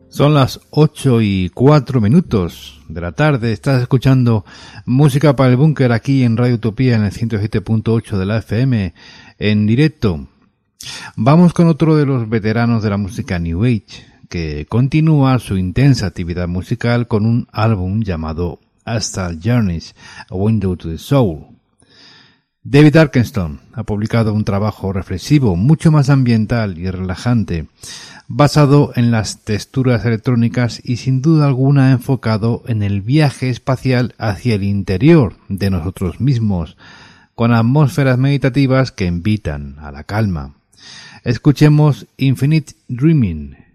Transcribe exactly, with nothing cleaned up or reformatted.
Son las ocho y cuatro minutos de la tarde. Estás escuchando Música para el Búnker aquí en Radio Utopía en el ciento siete punto ocho de la F M en directo. Vamos con otro de los veteranos de la música New Age que continúa su intensa actividad musical con un álbum llamado Astral Journeys, A Window to the Soul. David Arkenstone ha publicado un trabajo reflexivo, mucho más ambiental y relajante, basado en las texturas electrónicas y sin duda alguna enfocado en el viaje espacial hacia el interior de nosotros mismos, con atmósferas meditativas que invitan a la calma. Escuchemos Infinite Dreaming